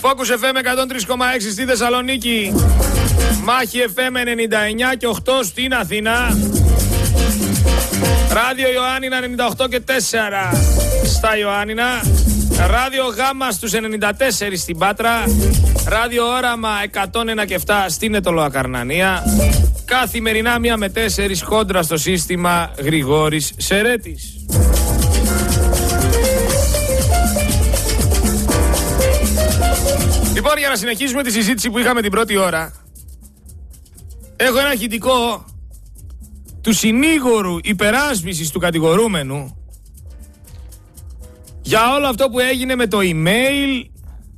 Focus FM 103,6 στη Θεσσαλονίκη. Μάχη FM 99 και 8 στην Αθήνα. Ράδιο Ιωάννινα 98 και 4 στα Ιωάννινα. Ράδιο Γάμα στους 94 στην Πάτρα. Ράδιο Όραμα 101 και 7 στην Αιτωλοακαρνανία. Καθημερινά 1 με 4 κόντρα στο σύστημα Γρηγόρης Σερέτης. Λοιπόν, για να συνεχίσουμε τη συζήτηση που είχαμε την πρώτη ώρα, έχω ένα ηχητικό του συνήγορου υπεράσπισης του κατηγορούμενου για όλο αυτό που έγινε με το email,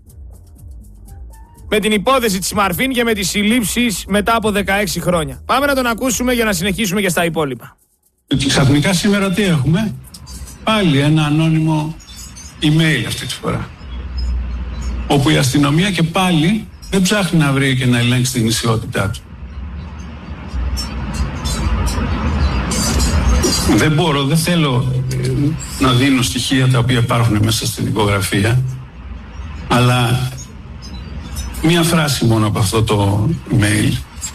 με την υπόθεση της Μαρφίν και με τις συλλήψεις μετά από 16 χρόνια. Πάμε να τον ακούσουμε για να συνεχίσουμε και στα υπόλοιπα. Ξαφνικά σήμερα τι έχουμε? Πάλι ένα ανώνυμο email αυτή τη φορά, όπου η αστυνομία και πάλι δεν ψάχνει να βρει και να ελέγξει την ισιότητά του. Δεν θέλω να δίνω στοιχεία τα οποία υπάρχουν μέσα στην δικογραφία, αλλά μία φράση μόνο από αυτό το email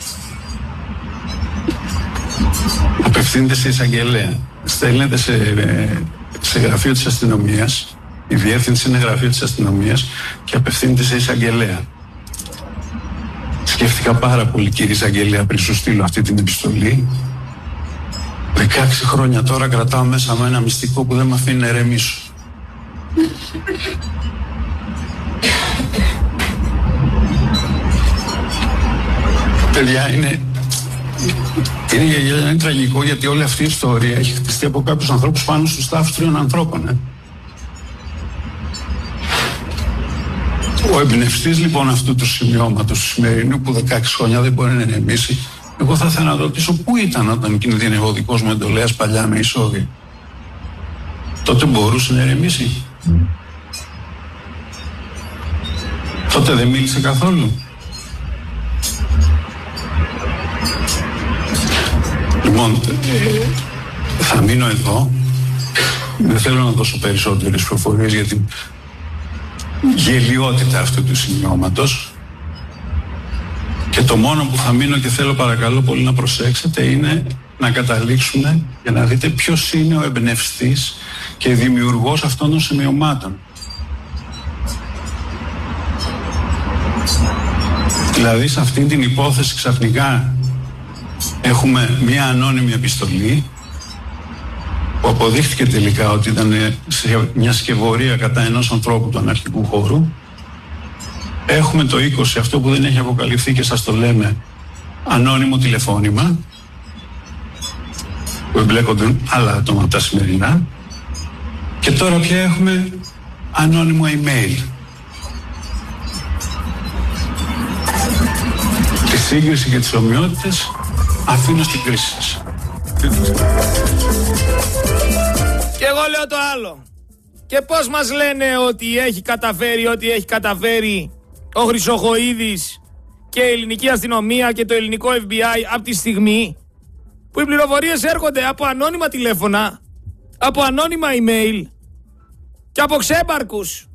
απευθύνεται σε εισαγγελέα. Στέλνεται σε γραφείο της αστυνομίας, η διεύθυνση είναι γραφείο της αστυνομίας και απευθύνεται σε εισαγγελέα. Σκέφτηκα πάρα πολύ, κύριε εισαγγελέα, πριν σου στείλω αυτή την επιστολή. 16 χρόνια τώρα κρατάω μέσα με ένα μυστικό που δεν με αφήνει να ερεμήσω. Παιδιά, είναι τραγικό, γιατί όλη αυτή η ιστορία έχει χτιστεί από κάποιους ανθρώπους πάνω στους τάφους 3 ανθρώπων. Ο εμπνευστής λοιπόν αυτού του σημειώματος του σημερινού, που 16 χρόνια δεν μπορεί να ερεμήσει, εγώ θα ήθελα να ρωτήσω πού ήταν όταν κινδύνευε ο δικός μου εντολέας παλιά με εισόδιο. Τότε μπορούσε να ερεμήσει? Τότε δεν μίλησε καθόλου? Λοιπόν, θα μείνω εδώ. Δεν θέλω να δώσω περισσότερες προφορίες για την γελιότητα αυτού του σημειώματος. Και το μόνο που θα μείνω και θέλω παρακαλώ πολύ να προσέξετε είναι να καταλήξουμε για να δείτε ποιος είναι ο εμπνευστής και δημιουργός αυτών των σημειωμάτων. Δηλαδή σε αυτήν την υπόθεση ξαφνικά έχουμε μία ανώνυμη επιστολή που αποδείχθηκε τελικά ότι ήταν μια σκευωρία κατά ενός ανθρώπου του αναρχικού χώρου. Έχουμε το 20, αυτό που δεν έχει αποκαλυφθεί και σας το λέμε, ανώνυμο τηλεφώνημα που εμπλέκονται άλλα άτομα από τα σημερινά. Και τώρα πια έχουμε ανώνυμο email. Τη σύγκριση και τις ομοιότητες αφήνω στην κρίση σας. Και εγώ λέω το άλλο. Και πώς μας λένε ότι έχει καταφέρει ό,τι έχει καταφέρει ο Χρυσοχοΐδης και η ελληνική αστυνομία και το ελληνικό FBI από τη στιγμή που οι πληροφορίες έρχονται από ανώνυμα τηλέφωνα, από ανώνυμα email και από ξέμπαρκους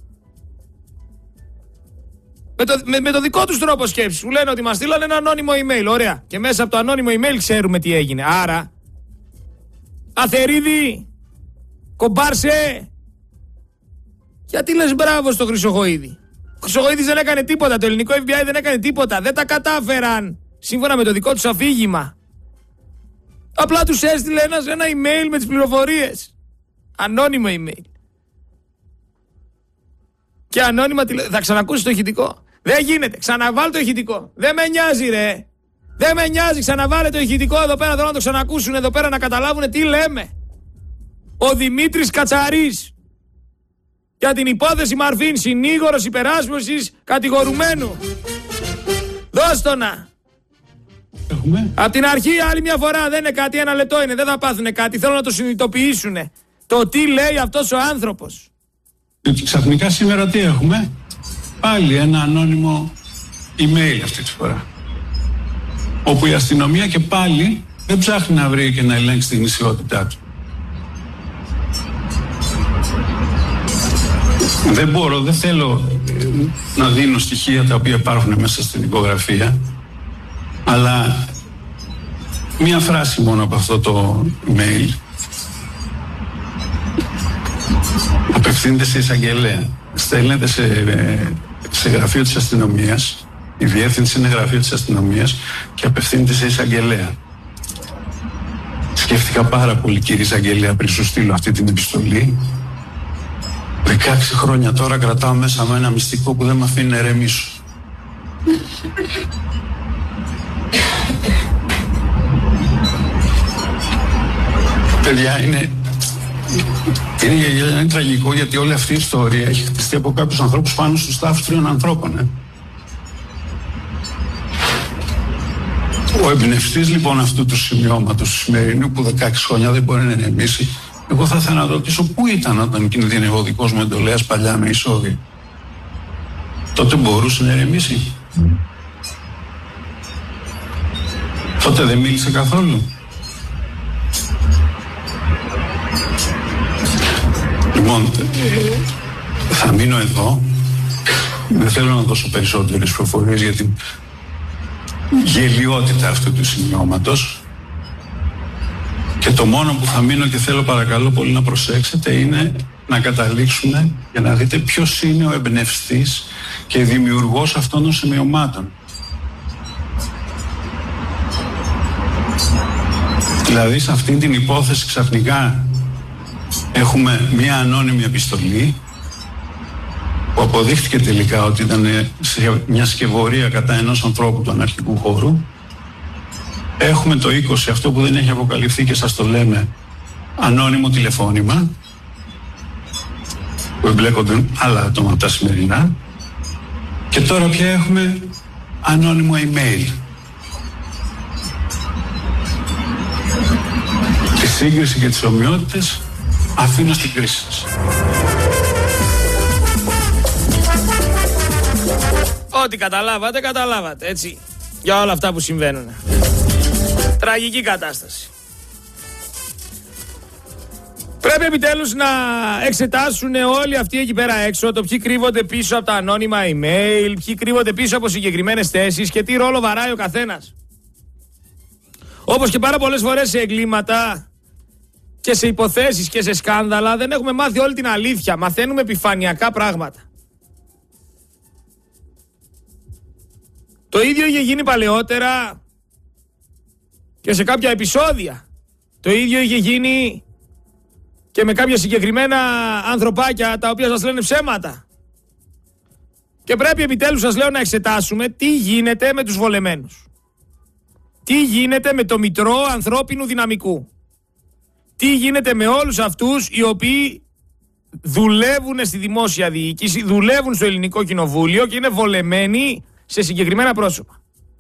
με το δικό τους τρόπο σκέψης. Μου λένε ότι μας στείλανε ένα ανώνυμο email. Ωραία. Και μέσα από το ανώνυμο email ξέρουμε τι έγινε. Άρα, Αθερίδη, κομπάρσε, γιατί λες μπράβο στο Χρυσοχοΐδη? Ο Χρυσοχοΐδης δεν έκανε τίποτα, το ελληνικό FBI δεν έκανε τίποτα, δεν τα κατάφεραν σύμφωνα με το δικό τους αφήγημα. Απλά τους έστειλε ένα email με τις πληροφορίες. Ανώνυμο email. Και ανώνυμα θα ξανακούσεις το ηχητικό? Δεν γίνεται, ξαναβάλ το ηχητικό. Δεν με νοιάζει ρε. Δεν με νοιάζει, ξαναβάλε το ηχητικό εδώ πέρα, θέλω να το ξανακούσουν εδώ πέρα να καταλάβουν τι λέμε. Ο Δημήτρης Κατσαρής για την υπόθεση Μαρφίν, συνήγορος υπεράσπισης κατηγορουμένου. Δώσ' το να. Απ' την αρχή άλλη μια φορά, δεν είναι κάτι, 1 λεπτό είναι, δεν θα πάθουνε κάτι, θέλω να το συνειδητοποιήσουνε. Το τι λέει αυτός ο άνθρωπος. Ξαφνικά σήμερα τι έχουμε? Πάλι ένα ανώνυμο email αυτή τη φορά, όπου η αστυνομία και πάλι δεν ψάχνει να βρει και να ελέγξει την ισιότητά του. Δεν θέλω να δίνω στοιχεία τα οποία υπάρχουν μέσα στην υπογραφία, αλλά μία φράση μόνο από αυτό το email απευθύνεται σε εισαγγελέα. Στέλνεται σε γραφείο της αστυνομίας, η διεύθυνση είναι γραφείο της αστυνομίας και απευθύνεται σε εισαγγελέα. Σκέφτηκα πάρα πολύ, κύριε εισαγγελέα, πριν σου στείλω αυτή την επιστολή. 16 χρόνια τώρα κρατάω μέσα με ένα μυστικό που δεν με αφήνει να ερεμήσω. Παιδιά, είναι τραγικό, γιατί όλη αυτή η ιστορία έχει χτιστεί από κάποιους ανθρώπους πάνω στους τάφους 3 ανθρώπων. Ο εμπνευστής λοιπόν αυτού του σημειώματος του σημερινού, που 16 χρόνια δεν μπορεί να ηρεμήσει, εγώ θα ήθελα να ρωτήσω πού ήταν όταν κινδύνευε ο δικός μου εντολέας παλιά με εισόδιο. Τότε μπορούσε να ηρεμήσει? Τότε δεν μίλησε καθόλου? Λοιπόν, θα μείνω εδώ. Δεν θέλω να δώσω περισσότερες προφορίες για την γελιότητα αυτού του σημειώματος. Και το μόνο που θα μείνω και θέλω παρακαλώ πολύ να προσέξετε είναι να καταλήξουμε για να δείτε ποιος είναι ο εμπνευστής και δημιουργός αυτών των σημειωμάτων. Δηλαδή σε αυτήν την υπόθεση ξαφνικά έχουμε μια ανώνυμη επιστολή που αποδείχθηκε τελικά ότι ήταν μια σκευωρία κατά ενός ανθρώπου του αναρχικού χώρου. Έχουμε το 20, αυτό που δεν έχει αποκαλυφθεί και σας το λέμε, ανώνυμο τηλεφώνημα που εμπλέκονται άλλα άτομα από τα σημερινά, και τώρα πια έχουμε ανώνυμο email. Τη σύγκριση και τις ομοιότητες αφήνω στην κρίση σας. Ό,τι καταλάβατε, καταλάβατε, έτσι, για όλα αυτά που συμβαίνουν. Τραγική κατάσταση. Πρέπει επιτέλους να εξετάσουν όλοι αυτοί εκεί πέρα έξω το ποιοι κρύβονται πίσω από τα ανώνυμα email, ποιοι κρύβονται πίσω από συγκεκριμένες θέσεις και τι ρόλο βαράει ο καθένας. Όπως και πάρα πολλές φορές σε εγκλήματα και σε υποθέσεις και σε σκάνδαλα δεν έχουμε μάθει όλη την αλήθεια, μαθαίνουμε επιφανειακά πράγματα. Το ίδιο είχε γίνει παλαιότερα και σε κάποια επεισόδια. Το ίδιο είχε γίνει και με κάποια συγκεκριμένα ανθρωπάκια τα οποία σας λένε ψέματα. Και πρέπει επιτέλους, σας λέω, να εξετάσουμε τι γίνεται με τους βολεμένους. Τι γίνεται με το μητρό ανθρώπινου δυναμικού. Τι γίνεται με όλους αυτούς οι οποίοι δουλεύουν στη δημόσια διοίκηση, δουλεύουν στο ελληνικό κοινοβούλιο και είναι βολεμένοι σε συγκεκριμένα πρόσωπα.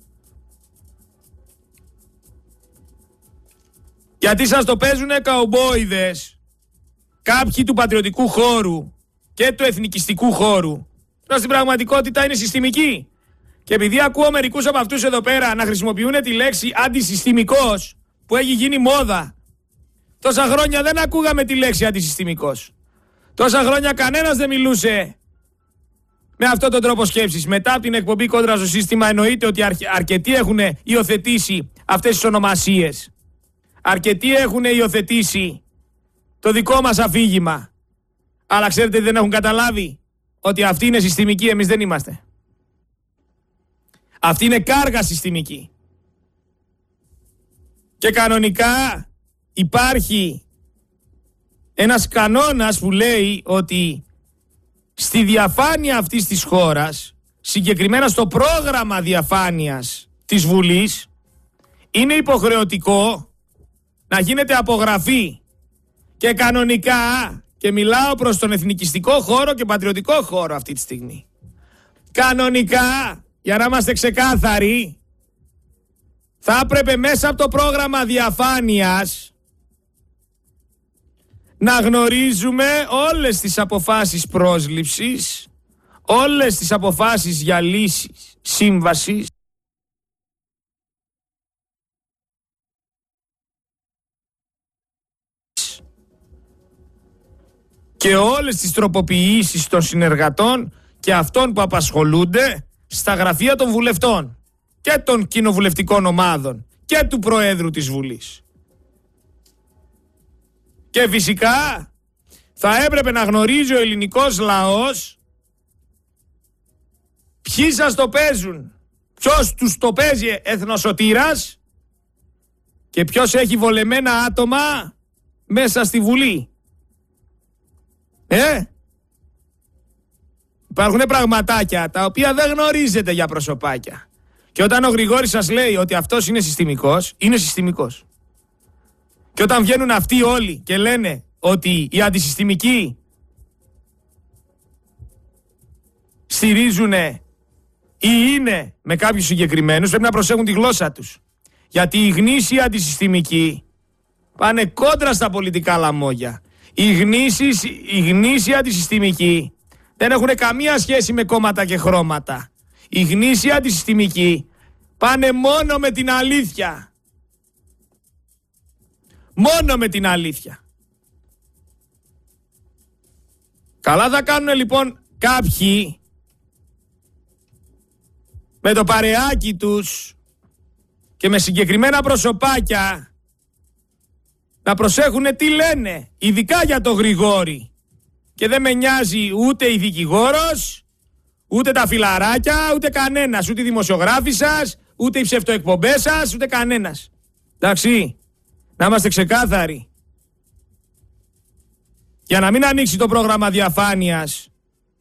Γιατί σας το παίζουνε καουμπόιδες, κάποιοι του πατριωτικού χώρου και του εθνικιστικού χώρου, ενώ στην πραγματικότητα είναι συστημικοί. Και επειδή ακούω μερικούς από αυτούς εδώ πέρα να χρησιμοποιούν τη λέξη αντισυστημικός, που έχει γίνει μόδα, τόσα χρόνια δεν ακούγαμε τη λέξη αντισυστημικός. Τόσα χρόνια κανένας δεν μιλούσε με αυτόν τον τρόπο σκέψης. Μετά από την εκπομπή Κόντρα στο Σύστημα εννοείται ότι αρκετοί έχουν υιοθετήσει αυτές τις ονομασίες. Αρκετοί έχουν υιοθετήσει το δικό μας αφήγημα. Αλλά ξέρετε, δεν έχουν καταλάβει ότι αυτή είναι συστημική, εμείς δεν είμαστε. Αυτή είναι κάργα συστημική. Και κανονικά υπάρχει ένας κανόνας που λέει ότι στη διαφάνεια αυτής της χώρας, συγκεκριμένα στο πρόγραμμα διαφάνειας της Βουλής, είναι υποχρεωτικό να γίνεται απογραφή. Και κανονικά, και μιλάω προς τον εθνικιστικό χώρο και πατριωτικό χώρο αυτή τη στιγμή, κανονικά, για να είμαστε ξεκάθαροι, θα έπρεπε μέσα από το πρόγραμμα διαφάνειας να γνωρίζουμε όλες τις αποφάσεις πρόσληψης, όλες τις αποφάσεις για λύσεις σύμβασης, και όλες τις τροποποιήσεις των συνεργατών και αυτών που απασχολούνται στα γραφεία των βουλευτών και των κοινοβουλευτικών ομάδων και του Προέδρου της Βουλής. Και φυσικά θα έπρεπε να γνωρίζει ο ελληνικός λαός ποιοι σας το παίζουν, ποιος τους το παίζει εθνοσωτήρας και ποιος έχει βολεμένα άτομα μέσα στη Βουλή. Υπάρχουν πραγματάκια τα οποία δεν γνωρίζετε για προσωπάκια. Και όταν ο Γρηγόρης σας λέει ότι αυτός είναι συστημικός, είναι συστημικός. Και όταν βγαίνουν αυτοί όλοι και λένε ότι οι αντισυστημικοί στηρίζουν ή είναι με κάποιους συγκεκριμένους, πρέπει να προσέχουν τη γλώσσα τους. Γιατί οι γνήσιοι αντισυστημικοί πάνε κόντρα στα πολιτικά λαμόγια. Οι γνήσιοι αντισυστημικοί δεν έχουν καμία σχέση με κόμματα και χρώματα. Οι γνήσιοι αντισυστημικοί πάνε μόνο με την αλήθεια. Μόνο με την αλήθεια. Καλά θα κάνουν λοιπόν κάποιοι με το παρεάκι τους και με συγκεκριμένα προσωπάκια να προσέχουν τι λένε, ειδικά για το Γρηγόρη. Και δεν με νοιάζει ούτε η δικηγόρος, ούτε τα φιλαράκια, ούτε κανένας, ούτε οι δημοσιογράφοι σας, ούτε οι ψευτοεκπομπές σας, ούτε κανένας. Εντάξει, να είμαστε ξεκάθαροι. Για να μην ανοίξει το πρόγραμμα διαφάνειας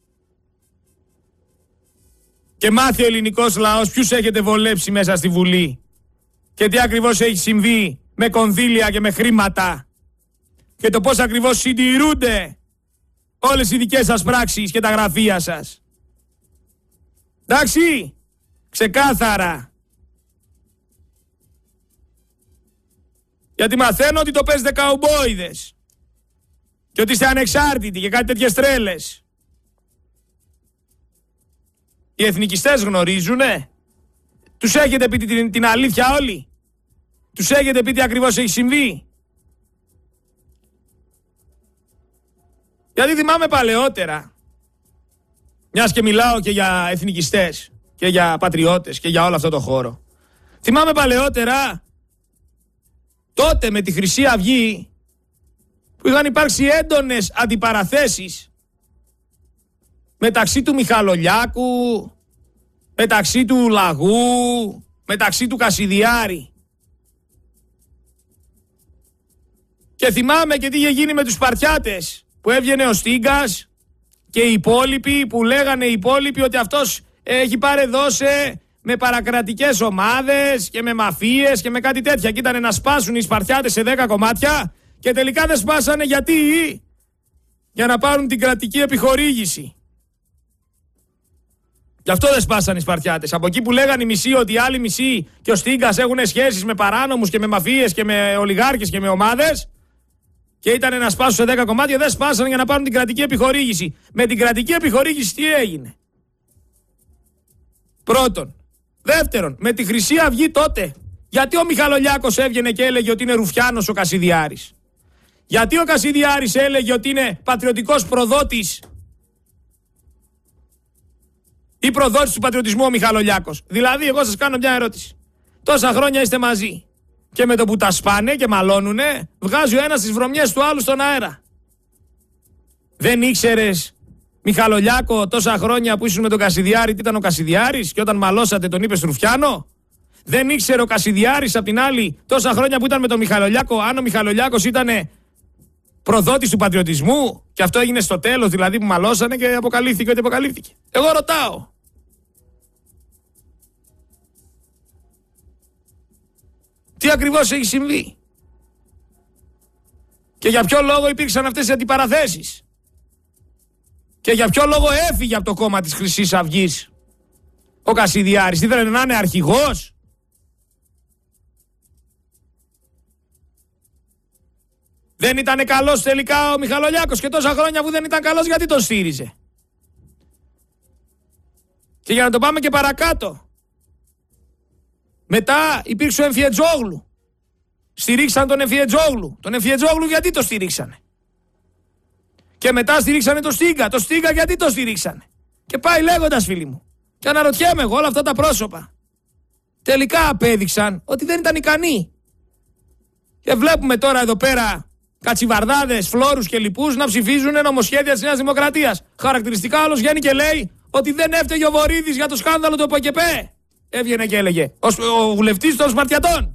και μάθει ο ελληνικός λαός ποιους έχετε βολέψει μέσα στη Βουλή και τι ακριβώς έχει συμβεί με κονδύλια και με χρήματα και το πώς ακριβώς συντηρούνται όλες οι δικές σας πράξεις και τα γραφεία σας. Εντάξει, ξεκάθαρα. Γιατί μαθαίνω ότι το παίζετε καουμπόιδες και ότι είστε ανεξάρτητοι και κάτι τέτοιες τρέλες. Οι εθνικιστές γνωρίζουνε. Τους έχετε πει την αλήθεια όλοι. Τους έχετε πει τι ακριβώς έχει συμβεί. Γιατί θυμάμαι παλαιότερα, μιας και μιλάω και για εθνικιστές και για πατριώτες και για όλο αυτό το χώρο. Θυμάμαι παλαιότερα, τότε με τη Χρυσή Αυγή, που είχαν υπάρξει έντονες αντιπαραθέσεις μεταξύ του Μιχαλολιάκου, μεταξύ του Λαγού, μεταξύ του Κασιδιάρη. Και θυμάμαι και τι είχε γίνει με τους Σπαρτιάτες, που έβγαινε ο Στίγκας και οι υπόλοιποι, που λέγανε οι υπόλοιποι ότι αυτός έχει παρεδώσει με παρακρατικές ομάδες και με μαφίες και με κάτι τέτοια. Και ήταν να σπάσουν οι Σπαρτιάτες σε 10 κομμάτια και τελικά δεν σπάσανε. Γιατί? Για να πάρουν την κρατική επιχορήγηση. Γι' αυτό δεν σπάσανε οι Σπαρτιάτες. Από εκεί που λέγανε οι μισοί ότι οι άλλοι μισοί και ο Στίγκας έχουν σχέσεις με παράνομους και με μαφίες και με ολιγάρχες και με ομάδες και ήταν να σπάσουν σε 10 κομμάτια, δεν σπάσανε για να πάρουν την κρατική επιχορήγηση. Με την κρατική επιχορήγηση τι έγινε? Πρώτον. Δεύτερον, με τη Χρυσή Αυγή τότε, γιατί ο Μιχαλολιάκος έβγαινε και έλεγε ότι είναι ρουφιάνος ο Κασιδιάρης? Γιατί ο Κασιδιάρης έλεγε ότι είναι πατριωτικός προδότης ή προδότης του πατριωτισμού ο Μιχαλολιάκος? Δηλαδή, εγώ σας κάνω μια ερώτηση. Τόσα χρόνια είστε μαζί και με το που τα σπάνε και μαλώνουνε, βγάζει ο ένας τις βρωμιές του άλλου στον αέρα. Δεν ήξερες, Μιχαλολιάκο, τόσα χρόνια που ήσουν με τον Κασιδιάρη, τι ήταν ο Κασιδιάρης και όταν μαλώσατε τον είπες ρουφιάνο? Δεν ήξερε ο Κασιδιάρης απ' την άλλη τόσα χρόνια που ήταν με τον Μιχαλολιάκο, αν ο Μιχαλολιάκος ήταν προδότης του πατριωτισμού και αυτό έγινε στο τέλος, δηλαδή που μαλώσανε και αποκαλύφθηκε ότι αποκαλύφθηκε? Εγώ ρωτάω. Τι ακριβώς έχει συμβεί? Και για ποιο λόγο υπήρξαν αυτές οι αντιπαραθέσεις? Και για ποιο λόγο έφυγε από το κόμμα της Χρυσής Αυγής ο Κασιδιάρης? Ήθελε να είναι αρχηγός? Δεν ήταν καλός τελικά ο Μιχαλολιάκος και τόσα χρόνια που δεν ήταν καλός, γιατί τον στήριζε? Και για να το πάμε και παρακάτω, μετά υπήρξε ο Εμφιετζόγλου. Στηρίξαν τον Εμφιετζόγλου. Τον Εμφιετζόγλου γιατί το στηρίξανε? Και μετά στηρίξανε το Στίγκα. Το Στίγκα γιατί το στηρίξανε? Και πάει λέγοντας, φίλοι μου. Και αναρωτιέμαι εγώ όλα αυτά τα πρόσωπα. Τελικά απέδειξαν ότι δεν ήταν ικανοί. Και βλέπουμε τώρα εδώ πέρα κατσιβαρδάδες, φλόρους και λοιπούς να ψηφίζουν νομοσχέδια της Νέας Δημοκρατίας. Χαρακτηριστικά άλλος βγαίνει και λέει ότι δεν έφταιγε ο Βορίδης για το σκάνδαλο του ΟΠΕΚΕΠΕ. Έβγαινε και έλεγε ο βουλευτής των Σπαρτιατών.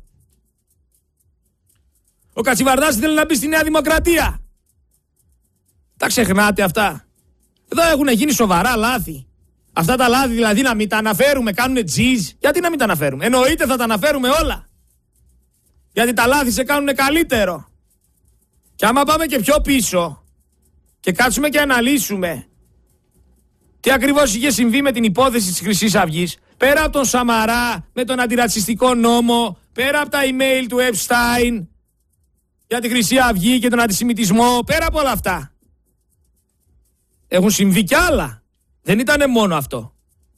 Ο Κατσιβαρδάς θέλει να μπει στη Νέα Δημοκρατία. Τα ξεχνάτε αυτά. Εδώ έχουν γίνει σοβαρά λάθη. Αυτά τα λάθη δηλαδή να μην τα αναφέρουμε, κάνουνε τζιζ. Γιατί να μην τα αναφέρουμε? Εννοείται θα τα αναφέρουμε όλα. Γιατί τα λάθη σε κάνουνε καλύτερο. Και άμα πάμε και πιο πίσω και κάτσουμε και αναλύσουμε τι ακριβώς είχε συμβεί με την υπόθεση της Χρυσής Αυγής, πέρα από τον Σαμαρά με τον αντιρατσιστικό νόμο, πέρα από τα email του Epstein για τη Χρυσή Αυγή και τον αντισημιτισμό, πέρα από όλα αυτά, έχουν συμβεί κι άλλα. Δεν ήτανε μόνο αυτό.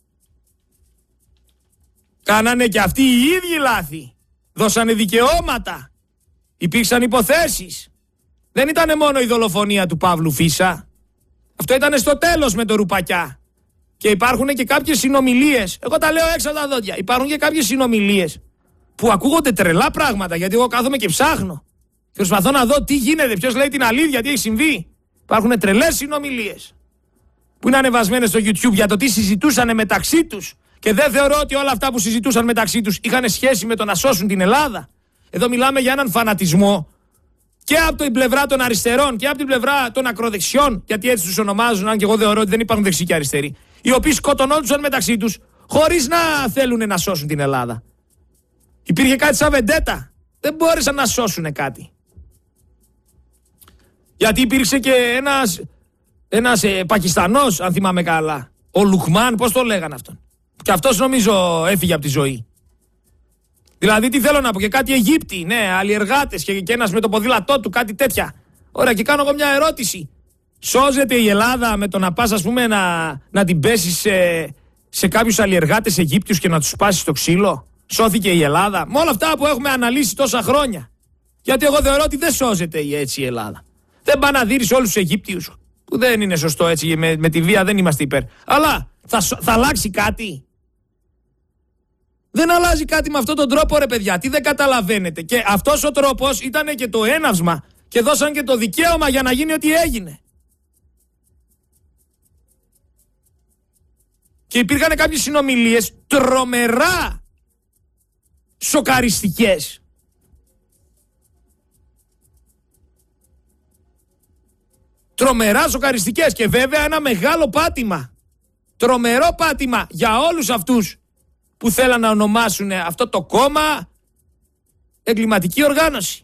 Κάνανε και αυτοί οι ίδιοι λάθη. Δώσανε δικαιώματα. Υπήρξαν υποθέσεις. Δεν ήτανε μόνο η δολοφονία του Παύλου Φίσα. Αυτό ήτανε στο τέλος με το Ρουπακιά. Και υπάρχουν και κάποιες συνομιλίες. Εγώ τα λέω έξω από τα δόντια. Υπάρχουν και κάποιες συνομιλίες που ακούγονται τρελά πράγματα. Γιατί εγώ κάθομαι και ψάχνω. Και προσπαθώ να δω τι γίνεται, ποιος λέει την αλήθεια, τι έχει συμβεί. Υπάρχουν τρελές συνομιλίες που είναι ανεβασμένες στο YouTube για το τι συζητούσαν μεταξύ τους. Και δεν θεωρώ ότι όλα αυτά που συζητούσαν μεταξύ τους είχαν σχέση με το να σώσουν την Ελλάδα. Εδώ μιλάμε για έναν φανατισμό και από την πλευρά των αριστερών και από την πλευρά των ακροδεξιών, γιατί έτσι τους ονομάζουν, αν και εγώ θεωρώ ότι δεν υπάρχουν δεξιοί και αριστεροί, οι οποίοι σκοτωνόντουσαν μεταξύ τους χωρίς να θέλουν να σώσουν την Ελλάδα. Υπήρχε κάτι σαν βεντέτα. Δεν μπόρεσαν να σώσουν κάτι. Γιατί υπήρξε και ένας Πακιστανός, αν θυμάμαι καλά. Ο Λουκμάν, πώς το λέγανε αυτόν. Και αυτός νομίζω έφυγε από τη ζωή. Δηλαδή τι θέλω να πω, και κάτι Αιγύπτιοι, ναι, αλλιεργάτες και ένας με το ποδήλατό του, κάτι τέτοια. Ωραία, και κάνω εγώ μια ερώτηση. Σώζεται η Ελλάδα με το να πας, ας πούμε, να την πέσεις σε κάποιους αλλιεργάτες Αιγύπτιους και να τους πάσεις στο ξύλο? Σώθηκε η Ελλάδα? Με όλα αυτά που έχουμε αναλύσει τόσα χρόνια. Γιατί εγώ θεωρώ ότι δεν σώζεται έτσι η Ελλάδα. Δεν πάει να δίνεις όλους τους Αιγύπτιους. Που δεν είναι σωστό έτσι, με τη βία δεν είμαστε υπέρ. Αλλά θα αλλάξει κάτι? Δεν αλλάζει κάτι με αυτόν τον τρόπο, ρε παιδιά. Τι δεν καταλαβαίνετε? Και αυτός ο τρόπος ήταν και το έναυσμα και δώσαν και το δικαίωμα για να γίνει ό,τι έγινε. Και υπήρχαν κάποιες συνομιλίες τρομερά σοκαριστικές. Τρομερά σοκαριστικές και βέβαια ένα μεγάλο πάτημα. Τρομερό πάτημα για όλους αυτούς που θέλαν να ονομάσουν αυτό το κόμμα εγκληματική οργάνωση.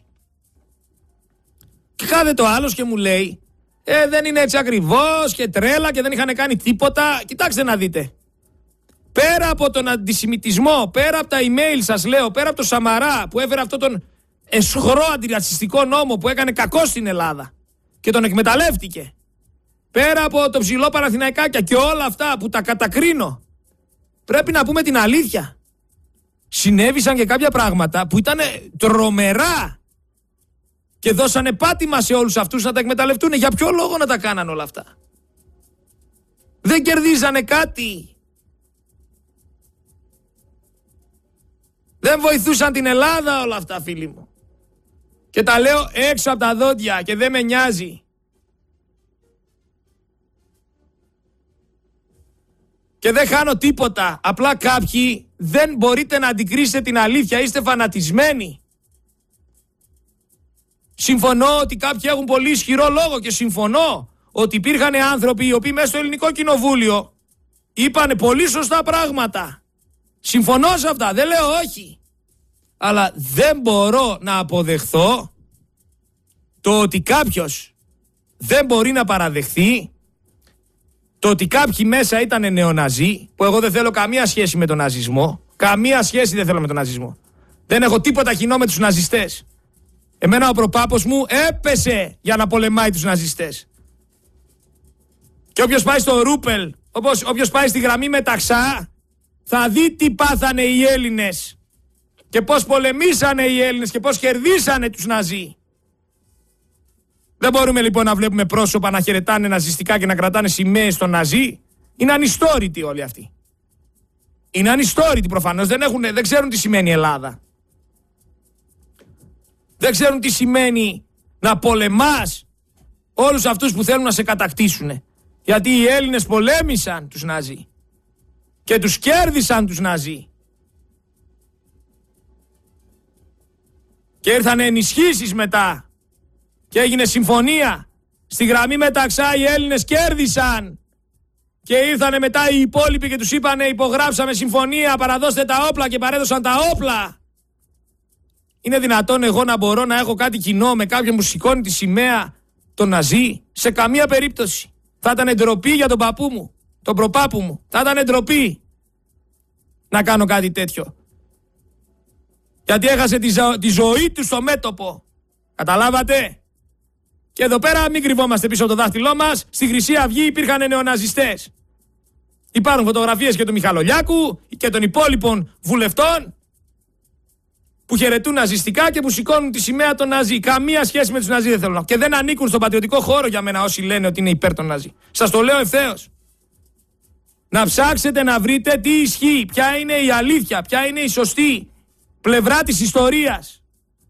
Και κάθεται ο άλλος και μου λέει δεν είναι έτσι ακριβώς και τρέλα και δεν είχαν κάνει τίποτα. Κοιτάξτε να δείτε. Πέρα από τον αντισημιτισμό, πέρα από τα email σας λέω, πέρα από το Σαμαρά που έφερε αυτό τον εσχρό αντιρατσιστικό νόμο που έκανε κακό στην Ελλάδα και τον εκμεταλλεύτηκε, πέρα από το ψηλό Παναθηναϊκάκια και όλα αυτά που τα κατακρίνω, πρέπει να πούμε την αλήθεια. Συνέβησαν και κάποια πράγματα που ήταν τρομερά και δώσανε πάτημα σε όλους αυτούς να τα εκμεταλλευτούν. Για ποιο λόγο να τα κάναν όλα αυτά? Δεν κερδίζανε κάτι. Δεν βοηθούσαν την Ελλάδα όλα αυτά, φίλοι μου. Και τα λέω έξω από τα δόντια και δεν με νοιάζει. Και δεν χάνω τίποτα. Απλά κάποιοι δεν μπορείτε να αντικρίσετε την αλήθεια. Είστε φανατισμένοι. Συμφωνώ ότι κάποιοι έχουν πολύ ισχυρό λόγο και συμφωνώ ότι υπήρχαν άνθρωποι οι οποίοι μέσα στο ελληνικό κοινοβούλιο είπανε πολύ σωστά πράγματα. Συμφωνώ σε αυτά, δεν λέω όχι. Αλλά δεν μπορώ να αποδεχθώ το ότι κάποιος δεν μπορεί να παραδεχθεί το ότι κάποιοι μέσα ήταν νεοναζί, που εγώ δεν θέλω καμία σχέση με τον ναζισμό. Καμία σχέση δεν θέλω με τον ναζισμό. Δεν έχω τίποτα κοινό με τους ναζιστές. Εμένα ο προπάπος μου έπεσε για να πολεμάει τους ναζιστές. Και όποιος πάει στο Ρούπελ, όποιος πάει στη γραμμή Μεταξά, θα δει τι πάθανε οι Έλληνες και πώς πολεμήσανε οι Έλληνες και πώς κερδίσανε τους Ναζί. Δεν μπορούμε λοιπόν να βλέπουμε πρόσωπα να χαιρετάνε ναζιστικά και να κρατάνε σημαίες των Ναζί Είναι ανιστόρητοι όλοι αυτοί. Είναι ανιστόρητοι προφανώς, δεν ξέρουν τι σημαίνει Ελλάδα. Δεν ξέρουν τι σημαίνει να πολεμάς όλους αυτούς που θέλουν να σε κατακτήσουν. Γιατί οι Έλληνες πολέμησαν τους Ναζί και τους κέρδισαν τους Ναζί. Και ήρθαν ενισχύσεις μετά και έγινε συμφωνία. Στη γραμμή μεταξά οι Έλληνες κέρδισαν και ήρθανε μετά οι υπόλοιποι και τους είπανε υπογράψαμε συμφωνία, παραδώστε τα όπλα, και παρέδωσαν τα όπλα. Είναι δυνατόν εγώ να μπορώ να έχω κάτι κοινό με κάποιον που σηκώνει τη σημαία των Ναζί? Σε καμία περίπτωση. Θα ήταν ντροπή για τον παππού μου, τον προπάπου μου. Θα ήταν ντροπή να κάνω κάτι τέτοιο. Γιατί έχασε τη ζωή του στο μέτωπο. Καταλάβατε? Και εδώ πέρα μην κρυβόμαστε πίσω από το δάχτυλό μας. Στη Χρυσή Αυγή υπήρχαν νεοναζιστές. Υπάρχουν φωτογραφίες και του Μιχαλολιάκου και των υπόλοιπων βουλευτών που χαιρετούν ναζιστικά και που σηκώνουν τη σημαία των Ναζί. Καμία σχέση με τους Ναζί δεν θέλουν. Και δεν ανήκουν στον πατριωτικό χώρο για μένα όσοι λένε ότι είναι υπέρ των Ναζί. Σας το λέω ευθέως. Να ψάξετε να βρείτε τι ισχύει, ποια είναι η αλήθεια, ποια είναι η σωστή πλευρά της ιστορίας.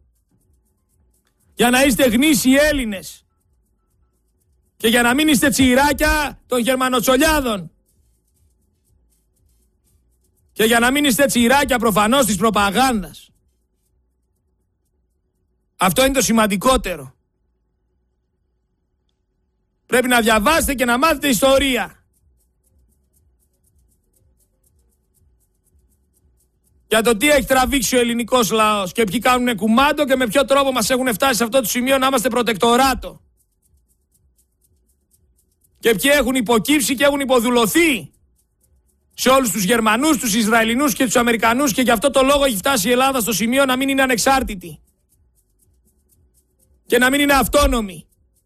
Για να είστε γνήσιοι Έλληνες. Και για να μην είστε τσιράκια των γερμανοτσολιάδων. Και για να μην είστε τσιράκια προφανώς της προπαγάνδας. Αυτό είναι το σημαντικότερο. Πρέπει να διαβάσετε και να μάθετε ιστορία. Για το τι έχει τραβήξει ο ελληνικός λαός και ποιοι κάνουν κουμάντο και με ποιο τρόπο μας έχουν φτάσει σε αυτό το σημείο να είμαστε προτεκτοράτο. Και ποιοι έχουν υποκύψει και έχουν υποδουλωθεί σε όλους τους Γερμανούς, τους Ισραηλινούς και τους Αμερικανούς, και γι' αυτό το λόγο έχει φτάσει η Ελλάδα στο σημείο να μην είναι ανεξάρτητη και να μην είναι αυτόνομη.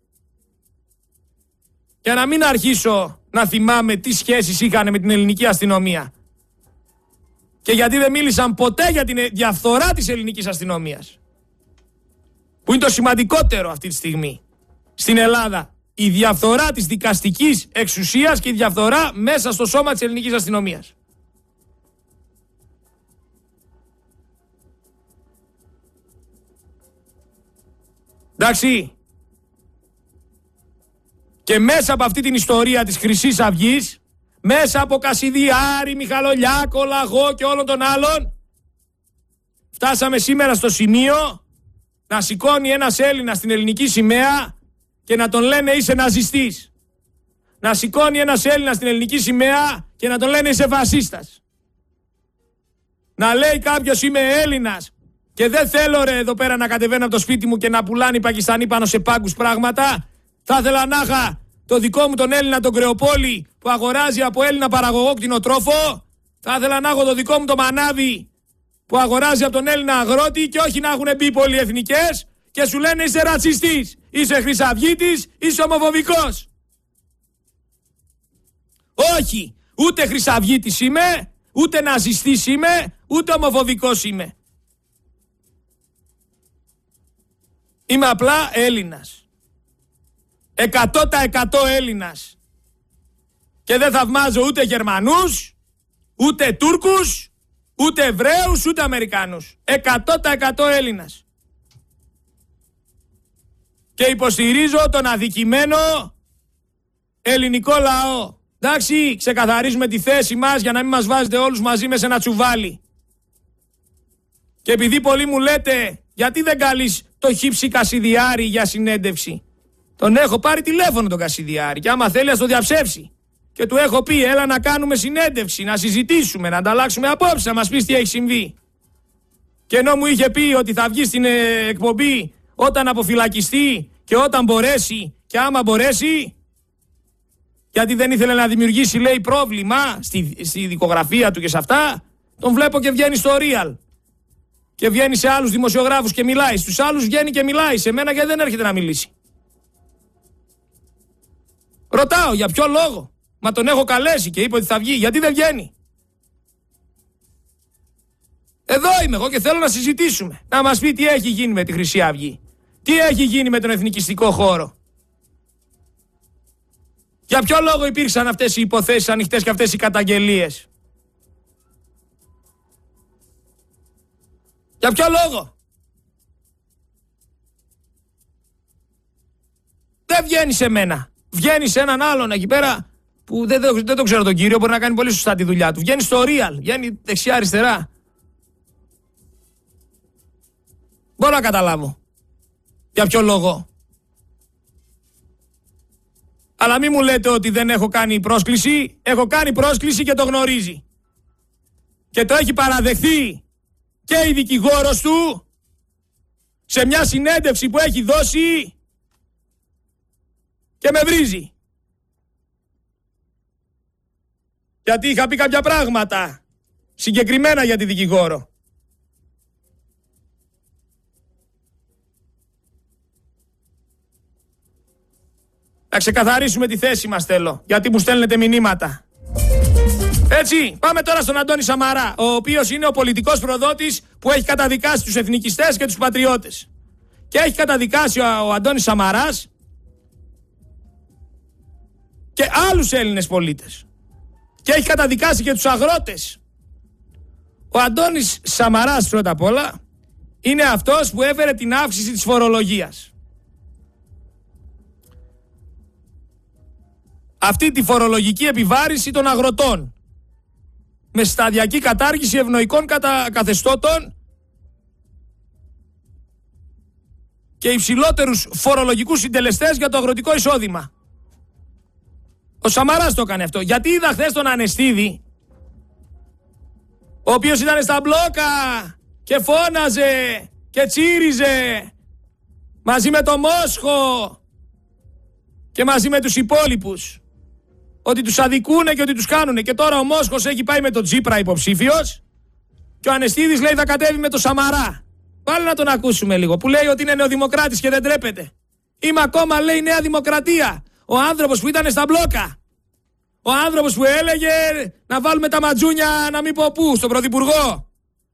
Για να μην αρχίσω να θυμάμαι τι σχέσεις είχαν με την ελληνική αστυνομία. Και γιατί δεν μίλησαν ποτέ για την διαφθορά της ελληνικής αστυνομίας. Που είναι το σημαντικότερο αυτή τη στιγμή στην Ελλάδα. Η διαφθορά της δικαστικής εξουσίας και η διαφθορά μέσα στο σώμα της ελληνικής αστυνομίας. Εντάξει. Και μέσα από αυτή την ιστορία της Χρυσής Αυγής, μέσα από Κασιδιάρη, Μιχαλολιάκο, Λαγό και όλων των άλλων, φτάσαμε σήμερα στο σημείο να σηκώνει ένας Έλληνας την ελληνική σημαία και να τον λένε είσαι ναζιστής. Να σηκώνει ένας Έλληνας την ελληνική σημαία και να τον λένε είσαι φασίστας. Να λέει κάποιος είμαι Έλληνας και δεν θέλω ρε εδώ πέρα να κατεβαίνω από το σπίτι μου και να πουλάνε οι Πακιστανοί πάνω σε πάγκους πράγματα. Θα ήθελα να είχα το δικό μου τον Έλληνα τον Κρεοπόλη που αγοράζει από Έλληνα παραγωγό κτηνοτρόφο. Θα ήθελα να έχω το δικό μου το μανάβι που αγοράζει από τον Έλληνα αγρότη και όχι να έχουν μπει πολυεθνικές και σου λένε είσαι ρατσιστής, είσαι χρυσαυγίτης, είσαι ομοφοβικός. Όχι, ούτε χρυσαυγίτης είμαι, ούτε ναζιστής είμαι, ούτε ομοφοβικός είμαι. Είμαι απλά Έλληνας. 100% Έλληνας. Και δεν θαυμάζω ούτε Γερμανούς, ούτε Τούρκους, ούτε Εβραίους, ούτε Αμερικάνους. 100% Έλληνας. Και υποστηρίζω τον αδικημένο ελληνικό λαό. Εντάξει, ξεκαθαρίζουμε τη θέση μας για να μην μας βάζετε όλους μαζί μέσα σε ένα τσουβάλι. Και επειδή πολλοί μου λέτε γιατί δεν καλείς το Χίψη Κασιδιάρη για συνέντευξη. Τον έχω πάρει τηλέφωνο τον Κασιδιάρη και άμα θέλει ας το διαψεύσει. Και του έχω πει έλα να κάνουμε συνέντευξη, να συζητήσουμε, να ανταλλάξουμε απόψεις, να μας πεις τι έχει συμβεί. Και ενώ μου είχε πει ότι θα βγει στην εκπομπή όταν αποφυλακιστεί και όταν μπορέσει και άμα μπορέσει, γιατί δεν ήθελε να δημιουργήσει λέει πρόβλημα στη δικογραφία του και σε αυτά, τον βλέπω και βγαίνει στο Real. Και βγαίνει σε άλλους δημοσιογράφους και μιλάει. Στους άλλους βγαίνει και μιλάει. Σε μένα γιατί δεν έρχεται να μιλήσει. Ρωτάω για ποιο λόγο. Μα τον έχω καλέσει και είπε ότι θα βγει. Γιατί δεν βγαίνει. Εδώ είμαι εγώ και θέλω να συζητήσουμε. Να μας πει τι έχει γίνει με τη Χρυσή Αυγή. Τι έχει γίνει με τον εθνικιστικό χώρο. Για ποιο λόγο υπήρξαν αυτές οι υποθέσεις ανοιχτές και αυτές οι καταγγελίες? Για ποιο λόγο? Δεν βγαίνει σε μένα. Βγαίνει σε έναν άλλον εκεί πέρα που δεν το ξέρω τον κύριο, μπορεί να κάνει πολύ σωστά τη δουλειά του. Βγαίνει στο real, βγαίνει δεξιά-αριστερά. Μπορώ να καταλάβω. Για ποιο λόγο? Αλλά μην μου λέτε ότι δεν έχω κάνει πρόσκληση. Έχω κάνει πρόσκληση και το γνωρίζει. Και το έχει παραδεχθεί και η δικηγόρος του σε μια συνέντευξη που έχει δώσει και με βρίζει. Γιατί είχα πει κάποια πράγματα συγκεκριμένα για τη δικηγόρο. Να ξεκαθαρίσουμε τη θέση μας θέλω, γιατί μου στέλνετε μηνύματα. Έτσι, πάμε τώρα στον Αντώνη Σαμαρά, ο οποίος είναι ο πολιτικός προδότης που έχει καταδικάσει τους εθνικιστές και τους πατριώτες. Και έχει καταδικάσει ο Αντώνης Σαμαράς και άλλους Έλληνες πολίτες. Και έχει καταδικάσει και τους αγρότες. Ο Αντώνης Σαμαράς πρώτα απ' όλα είναι αυτός που έφερε την αύξηση της φορολογίας. Αυτή τη φορολογική επιβάρηση των αγροτών με σταδιακή κατάργηση ευνοϊκών καθεστώτων και υψηλότερους φορολογικούς συντελεστές για το αγροτικό εισόδημα. Ο Σαμαράς το έκανε αυτό. Γιατί είδα χθες τον Ανεστίδη, ο οποίος ήταν στα μπλόκα και φώναζε και τσίριζε μαζί με το Μόσχο και μαζί με τους υπόλοιπους ότι τους αδικούνε και ότι τους κάνουνε. Και τώρα ο Μόσχος έχει πάει με τον Τσίπρα υποψήφιος και ο Ανεστίδης λέει θα κατέβει με τον Σαμαρά. Πάλι να τον ακούσουμε λίγο, που λέει ότι είναι νεοδημοκράτης και δεν τρέπεται. Είμαι ακόμα, λέει, Νέα Δημοκρατία. Ο άνθρωπος που ήταν στα μπλόκα. Ο άνθρωπος που έλεγε να βάλουμε τα ματζούνια να μην πω πού, στον Πρωθυπουργό.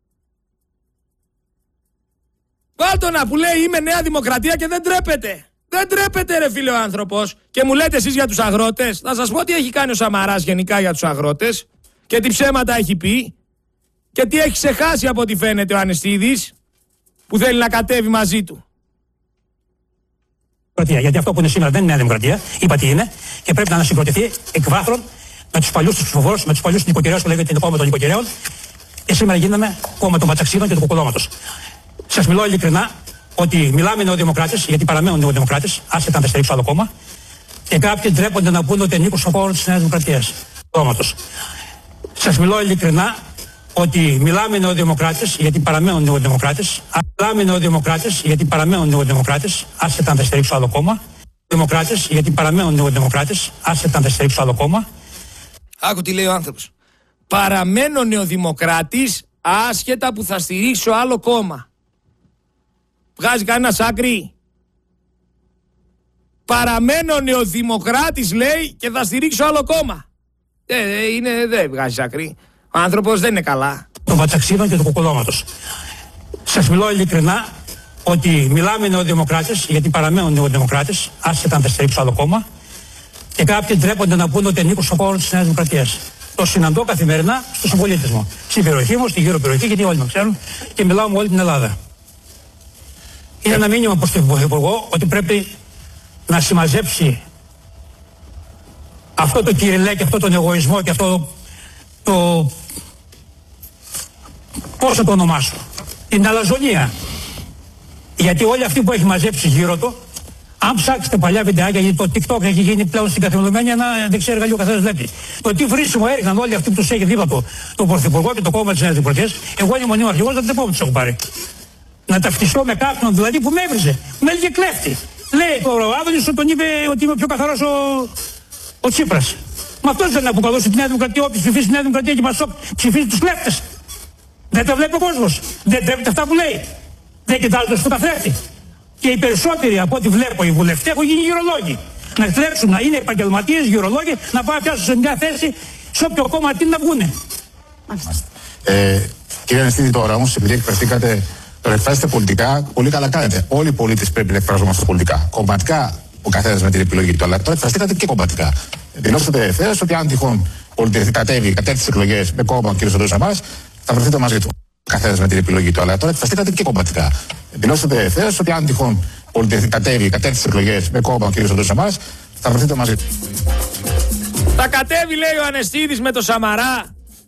Βάλτονα που λέει είμαι Νέα Δημοκρατία και δεν τρέπεται. Δεν τρέπεται ρε φίλε ο άνθρωπος. Και μου λέτε εσείς για τους αγρότες. Θα σας πω τι έχει κάνει ο Σαμαράς γενικά για τους αγρότες και τι ψέματα έχει πει και τι έχει ξεχάσει από ό,τι φαίνεται ο Ανεστίδης που θέλει να κατέβει μαζί του. Γιατί αυτό που είναι σήμερα δεν είναι Νέα Δημοκρατία, είπα τι είναι, και πρέπει να ανασυγκροτηθεί εκ βάθρων με τους παλιούς τους ψηφοφόρους, με τους παλιούς νοικοκυρέους που λέγεται είναι κόμμα των νοικοκυρέων, και σήμερα γίναμε κόμμα των πατσαξίδων και του κοκολώματος. Σας μιλώ ειλικρινά ότι μιλάμε νεοδημοκράτες, γιατί παραμένουν νεοδημοκράτες, άσχετα αν δεν στηρίξω άλλο κόμμα, και κάποιοι ντρέπονται να πούνε ότι ανήκουν στον χώρο της Νέας Δημοκρατίας, κόμματος. Σας μιλώ ειλικρινά ότι μιλάμε νεοδημοκράτες, γιατί παραμένουν νεοδημοκράτες. Μιλάμε νεοδημοκράτες, γιατί παραμένουν νεοδημοκράτες, άσχετα αν δεν στηρίξω άλλο κόμμα. Δημοκράτες, γιατί παραμένουν νεοδημοκράτες, άσχετα αν δεν στηρίξω άλλο κόμμα. Άκου τι λέει ο άνθρωπος. Παραμένω νεοδημοκράτης, άσχετα που θα στηρίξω άλλο κόμμα. Βγάζει κανένας άκρη? Παραμένω νεοδημοκράτης, λέει, και θα στηρίξω άλλο κόμμα. Δεν βγάζει άκρη. Ο άνθρωπος δεν είναι καλά. Των πατσαξίδων και του κοκολώματος. Σας μιλώ ειλικρινά ότι μιλάμε νεοδημοκράτες, γιατί παραμένουν νεοδημοκράτες, άσχετα αν δεν στηρίξω άλλο κόμμα, και κάποιοι ντρέπονται να πούνε ότι ανήκουν στον χώρο της Νέας Δημοκρατίας. Το συναντώ καθημερινά στους συμπολίτες μου. Στην περιοχή μου, στην γύρω περιοχή, γιατί όλοι με ξέρουν, και μιλάω με όλη την Ελλάδα. Είναι ένα μήνυμα προς τον Πρωθυπουργό ότι πρέπει να συμμαζέψει αυτό το κυριλέ και αυτό τον εγωισμό και αυτό το πώς θα το ονομάσω, την αλαζονία. Γιατί όλοι αυτοί που έχει μαζέψει γύρω του, αν ψάξετε παλιά βιντεάκια, γιατί το TikTok έχει γίνει πλέον στην καθημερινή ένα δεξί εργαλείο, καθένας βλέπει. Το τι βρίσιμο έριχναν όλοι αυτοί που τους έχει δίπλα του, τον Πρωθυπουργό και το κόμμα της Νέας Δημοκρατίας, εγώ είμαι μονίμο αρχηγός, δεν πω που τους έχω πάρει. Να ταυτιστώ με κάποιον δηλαδή που με έβριζε, με έλεγε κλέφτη. Λέει το Άδωνης τον είπε ότι είμαι πιο καθαρός ο Τσίπρας. Μα αυτός δεν αποκαλούσε τη Νέα Δημοκρατία, όποιος ψηφίσει τη Νέα Δημοκρατία και μας ψηφίσει τους κλέφτες. Δεν τα βλέπει ο κόσμος. Δεν τρέπεται αυτά που λέει. Δεν κοιτάζονται στον καθρέφτη. Και οι περισσότεροι από ό,τι βλέπω οι βουλευτές έχουν γίνει γυρολόγοι. Να τρέξουν να είναι επαγγελματίες γυρολόγοι, να πάνε να πιάσουν σε μια θέση σε όποιο κόμμα τι να βγούνε. Κύριε Ανεστίδη, τώρα όμως, επειδή εκφραστήκατε, τώρα εκφράζετε πολιτικά, πολύ καλά κάνετε. Όλοι οι πολίτες πρέπει να εκφραζόμαστε πολιτικά. Κομματικά ο καθένας με την επιλογή του, αλλά τώρα εκφραστήκατε και κομματικά. Δηλώσατε ευθέως ότι αν τυχόν κατέβει κατά τις εκλογές με κόμμα ο κ. Σαντώνης Σαμάρας, θα βρεθείτε μαζί του. Καθένας με την επιλογή του. Αλλά τώρα εκφραστήκατε και κομματικά. Δηλώσατε ευθέως ότι αν τυχόν κατέβει κατά τις εκλογές με κόμμα ο κ. Σαντώνης Σαμάρας, θα βρεθείτε μαζί του. Θα κατέβει, λέει ο Ανεστίδης, με το Σαμαρά.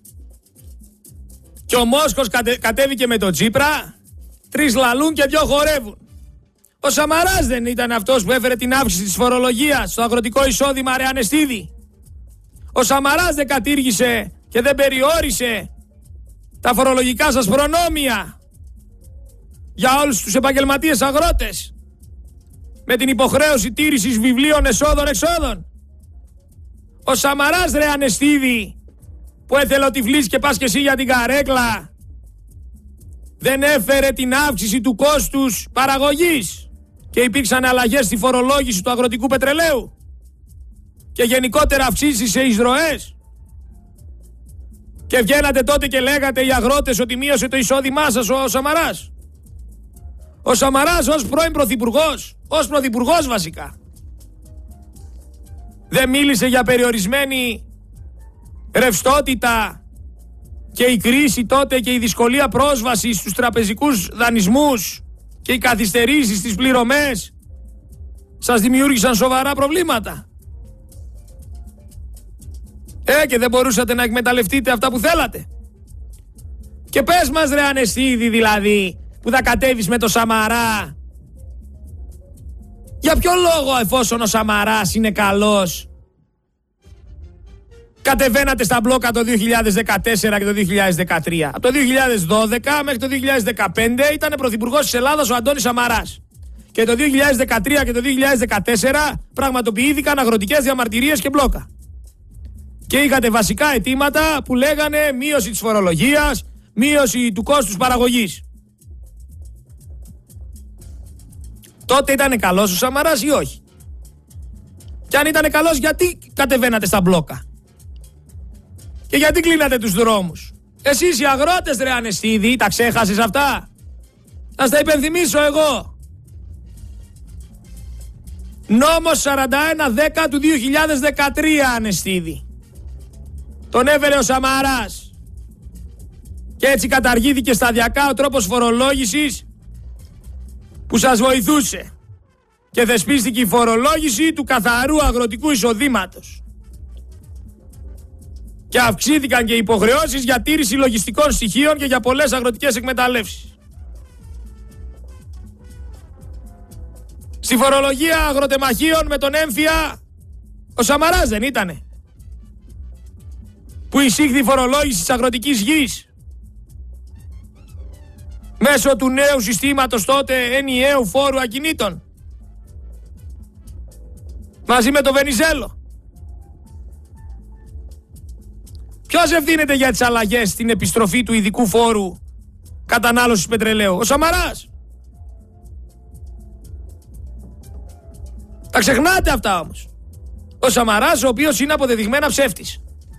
Και ο Μόσχος κατέβηκε με το Τσίπρα. 3 λαλούν και 2 χορεύουν. Ο Σαμαράς δεν ήταν αυτός που έφερε την αύξηση της φορολογίας στο αγροτικό εισόδημα, ρε Ανεστίδη? Ο Σαμαράς δεν κατήργησε και δεν περιόρισε τα φορολογικά σας προνόμια για όλους τους επαγγελματίες αγρότες με την υποχρέωση τήρησης βιβλίων εσόδων-εξόδων? Ο Σαμαράς, ρε Ανεστίδη, που έθελε ο τυφλής και πας και εσύ για την καρέκλα, δεν έφερε την αύξηση του κόστους παραγωγής και υπήρξαν αλλαγές στη φορολόγηση του αγροτικού πετρελαίου και γενικότερα αυξήσεις σε εισρωές? Και βγαίνατε τότε και λέγατε οι αγρότες ότι μείωσε το εισόδημά σας ο Σαμαράς? Ο Σαμαράς ως πρώην πρωθυπουργός, ως πρωθυπουργός βασικά, δεν μίλησε για περιορισμένη ρευστότητα και η κρίση τότε και η δυσκολία πρόσβασης στους τραπεζικούς δανεισμούς και οι καθυστερήσεις στις πληρωμές σας δημιούργησαν σοβαρά προβλήματα? Και δεν μπορούσατε να εκμεταλλευτείτε αυτά που θέλατε? Και πες μας, ρε Ανεστίδη, δηλαδή, που θα κατέβεις με το Σαμαρά, για ποιο λόγο, εφόσον ο Σαμαράς είναι καλός, κατεβαίνατε στα μπλόκα το 2014 και το 2013? Από το 2012 μέχρι το 2015 ήταν πρωθυπουργός της Ελλάδας ο Αντώνης Σαμαράς. Και το 2013 και το 2014 πραγματοποιήθηκαν αγροτικές διαμαρτυρίες και μπλόκα. Και είχατε βασικά αιτήματα που λέγανε μείωση της φορολογίας, μείωση του κόστους παραγωγής. Τότε ήταν καλός ο Σαμαράς ή όχι? Και αν ήταν καλός, γιατί κατεβαίνατε στα μπλόκα? Και γιατί κλείνατε τους δρόμους? Εσείς οι αγρότες, ρε Ανεστίδη, τα ξέχασες αυτά? Θα στα υπενθυμίσω εγώ. Νόμος 41-10 του 2013, Ανεστίδη. Τον έφερε ο Σαμαράς. Και έτσι καταργήθηκε σταδιακά ο τρόπος φορολόγησης που σας βοηθούσε. Και θεσπίστηκε η φορολόγηση του καθαρού αγροτικού εισοδήματος. Και αυξήθηκαν και οι υποχρεώσεις για τήρηση λογιστικών στοιχείων και για πολλές αγροτικές εκμεταλλεύσεις. Στη φορολογία αγροτεμαχίων με τον έμφυα, ο Σαμαράς δεν ήτανε? Που εισήχθη η φορολόγηση της αγροτικής γης μέσω του νέου συστήματος τότε ενιαίου φόρου ακινήτων, μαζί με το Βενιζέλο. Ποιος ευθύνεται για τις αλλαγές στην επιστροφή του ειδικού φόρου κατανάλωσης πετρελαίου? Ο Σαμαράς. Τα ξεχνάτε αυτά όμως. Ο Σαμαράς, ο οποίος είναι αποδεδειγμένα ψεύτης.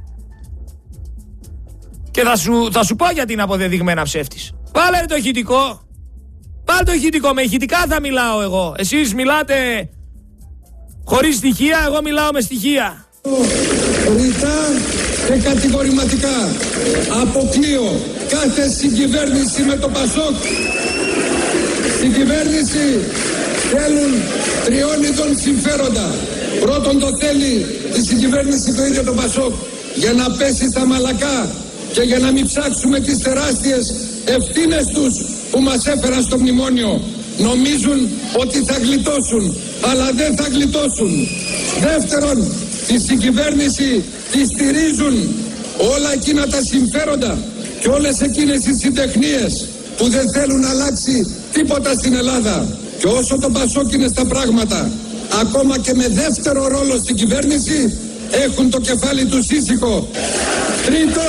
Και θα σου πω γιατί είναι αποδεδειγμένα ψεύτης. Βάλε το ηχητικό. Βάλε το ηχητικό. Με ηχητικά θα μιλάω εγώ. Εσείς μιλάτε χωρίς στοιχεία, εγώ μιλάω με στοιχεία. Ρητά και κατηγορηματικά αποκλείω κάθε συγκυβέρνηση με το Πασόκ. Στην κυβέρνηση θέλουν 3 ειδών συμφέροντα. Πρώτον το θέλει η συγκυβέρνηση το ίδιο το Πασόκ για να πέσει στα μαλακά και για να μην ψάξουμε τις τεράστιες ευθύνες τους που μας έφεραν στο μνημόνιο. Νομίζουν ότι θα γλιτώσουν, αλλά δεν θα γλιτώσουν. Δεύτερον, τη συγκυβέρνηση τη στηρίζουν όλα εκείνα τα συμφέροντα και όλες εκείνες τις συντεχνίες που δεν θέλουν να αλλάξει τίποτα στην Ελλάδα. Και όσο το Πασόκ είναι στα πράγματα, ακόμα και με δεύτερο ρόλο στην κυβέρνηση, έχουν το κεφάλι τους ήσυχο. Τρίτον,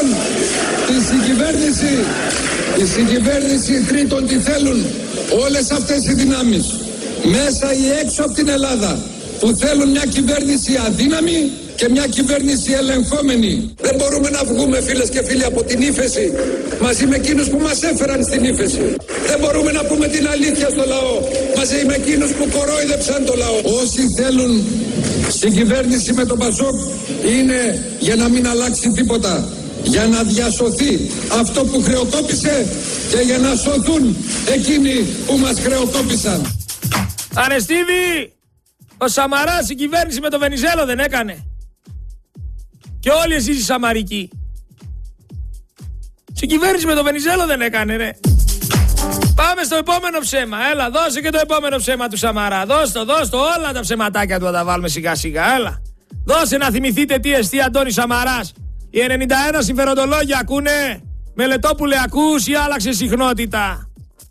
η συγκυβέρνηση τρίτον τι θέλουν όλες αυτές οι δυνάμεις μέσα ή έξω από την Ελλάδα που θέλουν μια κυβέρνηση αδύναμη και μια κυβέρνηση ελεγχόμενη. Δεν μπορούμε να βγούμε, φίλες και φίλοι, από την ύφεση μαζί με εκείνους που μας έφεραν στην ύφεση. Δεν μπορούμε να πούμε την αλήθεια στο λαό μαζί με εκείνους που κορόιδεψαν το λαό. Όσοι θέλουν Συγκυβέρνηση με τον Πασόκ είναι για να μην αλλάξει τίποτα. Για να διασωθεί αυτό που χρεοκόπησε και για να σωθούν εκείνοι που μας χρεοκόπησαν. Ανεστίδη, ο Σαμαράς συγκυβέρνηση με τον Βενιζέλο δεν έκανε? Και όλοι εσείς οι Σαμαρικοί. Συγκυβέρνηση με τον Βενιζέλο δεν έκανε, ρε. Πάμε στο επόμενο ψέμα. Έλα, δώσε και το επόμενο ψέμα του Σαμαρά. Δώσ' το, όλα τα ψεματάκια του θα τα βάλουμε σιγά σιγά. Έλα. Δώσε να θυμηθείτε τι εστί Αντώνης Σαμαράς. Οι 91 συμφεροντολόγια ακούνε? Μελετόπουλε ακούς ή άλλαξε συχνότητα?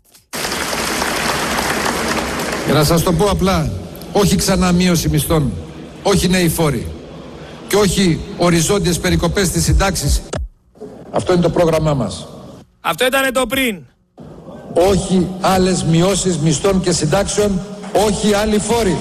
Για να σας το πω απλά, όχι ξανά μείωση μισθών, όχι νέοι φόροι και όχι οριζόντιες περικοπές στις συντάξεις. Αυτό είναι το πρόγραμμά μας. Αυτό ήταν το πριν. Όχι άλλες μειώσεις μισθών και συντάξεων, όχι άλλοι φόροι.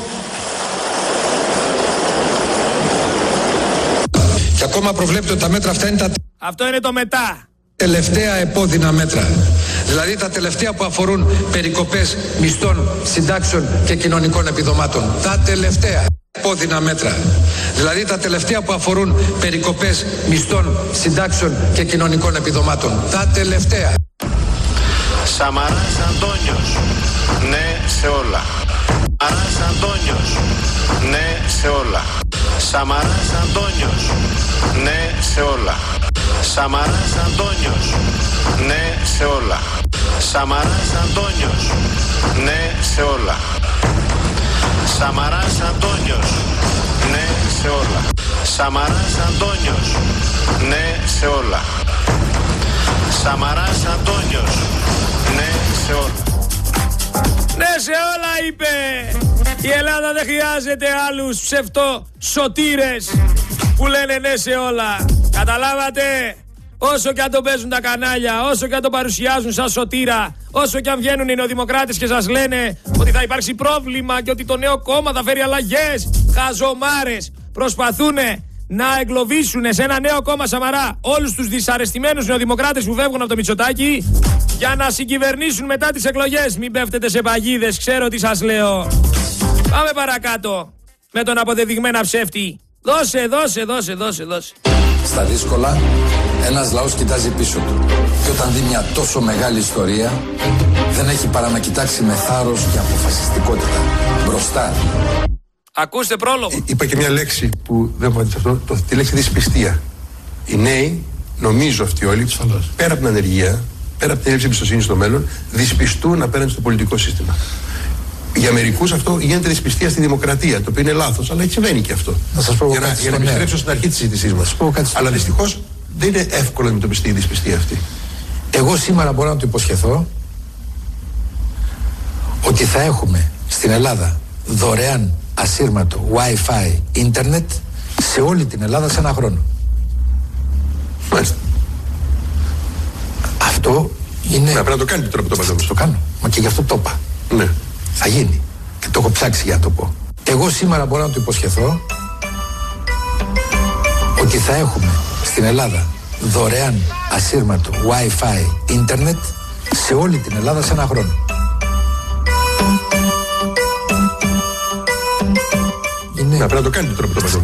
Και ακόμα προβλέπετε ότι τα μέτρα αυτά είναι τα Αυτό είναι το μετά. τελευταία επώδυνα μέτρα. Δηλαδή τα τελευταία που αφορούν περικοπές μισθών, συντάξεων και κοινωνικών επιδομάτων. Τα τελευταία επώδυνα μέτρα. Δηλαδή τα τελευταία που αφορούν περικοπές μισθών, συντάξεων και κοινωνικών επιδομάτων. Τα τελευταία. Σαμαράς Αντώνιος, ναι σε όλα. Σαμαράς Αντώνιος, ναι σε όλα. Σαμαράς Αντώνιος, ναι σε όλα. Σαμαράς Αντώνιος, ναι σε όλα. Σαμαράς Αντώνιος, ναι σε όλα. Σαμαράς Αντώνιος, ναι σε όλα. Σαμαράς Αντώνιος, ναι σε όλα. Σαμαράς Αντώνιος, ναι σε όλα. Ναι σε όλα είπε. Η Ελλάδα δεν χρειάζεται άλλους ψευτοσωτήρες που λένε ναι σε όλα. Καταλάβατε? Όσο και αν το παίζουν τα κανάλια, όσο και αν το παρουσιάζουν σαν σωτήρα, όσο και αν βγαίνουν οι νεοδημοκράτες και σας λένε ότι θα υπάρξει πρόβλημα και ότι το νέο κόμμα θα φέρει αλλαγές, χαζομάρες, προσπαθούν να εγκλωβίσουν σε ένα νέο κόμμα Σαμαρά όλους τους δυσαρεστημένους νεοδημοκράτες που φεύγουν από το Μητσοτάκι για να συγκυβερνήσουν μετά τις εκλογές. Μην πέφτετε σε παγίδες, ξέρω τι σας λέω. Πάμε παρακάτω με τον αποδεδειγμένα ψεύτη. Δώσε. Στα δύσκολα, ένας λαός κοιτάζει πίσω του. Και όταν δει μια τόσο μεγάλη ιστορία, δεν έχει παρά να κοιτάξει με θάρρος και αποφασιστικότητα μπροστά. Ακούστε πρόλογο. Είπα και μια λέξη που δεν μου άρεσε αυτό, τη λέξη δυσπιστία. Οι νέοι, νομίζω αυτοί όλοι, πέρα από την ανεργία, πέρα από την έλλειψη εμπιστοσύνη στο μέλλον, δυσπιστούν απέναντι στο πολιτικό σύστημα. Για μερικούς αυτό γίνεται δυσπιστία στη δημοκρατία, το οποίο είναι λάθος, αλλά συμβαίνει και αυτό. Να σας πω για να επιστρέψω στην αρχή της συζήτησής μας. Αλλά δυστυχώς δεν είναι εύκολο να αντιμετωπιστεί η δυσπιστία αυτή. Εγώ σήμερα μπορώ να του υποσχεθώ ότι θα έχουμε στην Ελλάδα δωρεάν ασύρματο Wi-Fi ίντερνετ σε όλη την Ελλάδα σε ένα χρόνο. Μάλιστα. Αυτό είναι... Πρέπει να το κάνετε τώρα που το παντάμε. Το κάνω, μα και γι' αυτό το είπα. Ναι. Θα γίνει. Και το έχω ψάξει για να το πω. Εγώ σήμερα μπορώ να του υποσχεθώ ότι θα έχουμε στην Ελλάδα δωρεάν ασύρματο Wi-Fi ίντερνετ σε όλη την Ελλάδα σε ένα χρόνο. Πρέπει να το κάνετε τώρα που το παντάμε.